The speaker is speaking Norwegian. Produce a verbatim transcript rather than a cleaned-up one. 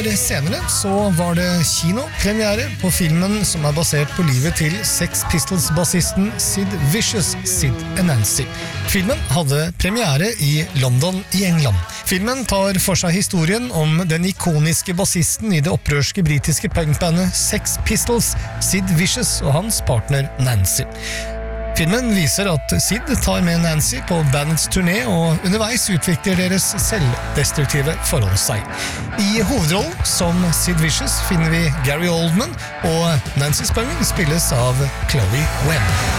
år senere så var det kinopremiere på filmen som er basert på livet til Sex Pistols-bassisten Sid Vicious, Sid and Nancy. Filmen hadde premiere i London i England. Filmen tar for seg historien om den ikoniske bassisten i det opprørske britiske punkbandet Sex Pistols, Sid Vicious og hans partner Nancy. Filmen viser at Sid tar med Nancy på bandets turné, og underveis utvikler deres selvdestruktive forhold seg. I hovedrollen som Sid Vicious finner vi Gary Oldman, og Nancy Spungen spilles av Chloe Webb.